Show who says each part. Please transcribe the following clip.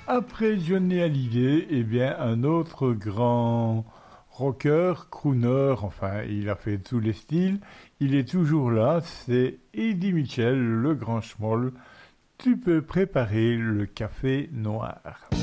Speaker 1: Après Johnny Hallyday, eh bien, un autre grand rocker, crooner, enfin, il a fait tous les styles. Il est toujours là, c'est Eddie Mitchell, le grand schmoll. Tu peux préparer le café noir.